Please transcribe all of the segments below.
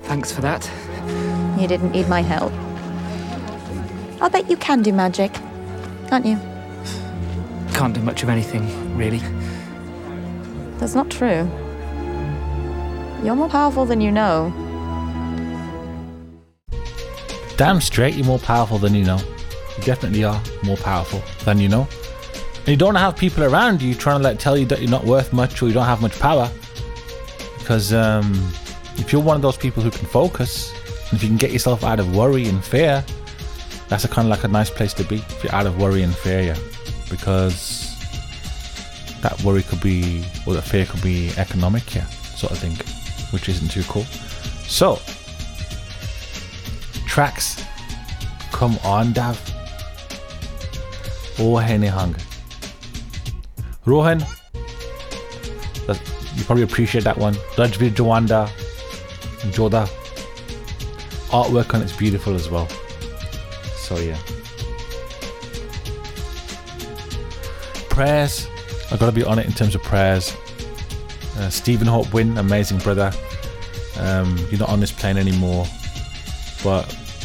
Thanks for that. You didn't need my help. I'll bet you can do magic, can't you? Can't do much of anything, really. That's not true. You're more powerful than you know. Damn straight, you're more powerful than you know. You definitely are more powerful than you know. And you don't have people around you trying to tell you that you're not worth much or you don't have much power. Because if you're one of those people who can focus, and if you can get yourself out of worry and fear, that's a nice place to be. If you're out of worry and fear, yeah. Because that worry could be, or that fear could be economic, yeah, sort of thing, which isn't too cool. So, tracks, come on, Dav. Rohan hang. Rohan, you probably appreciate that one. Rajveer Jawanda, Joda. Artwork on it's beautiful as well. So yeah. Prayers, I gotta be on it in terms of prayers. Stephen Hope Wynn, amazing brother. You're not on this plane anymore, but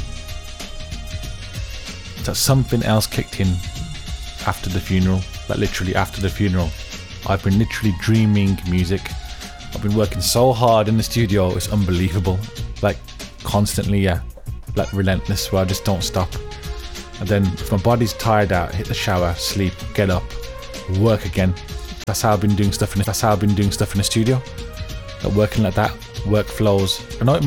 that something else kicked in after the funeral. Literally after the funeral, I've been literally dreaming music. I've been working so hard in the studio, it's unbelievable. Constantly, yeah, relentless, where I just don't stop. And then if my body's tired out, hit the shower, sleep, get up, work again. That's how I've been doing stuff in the studio. Working like that, work flows. I know it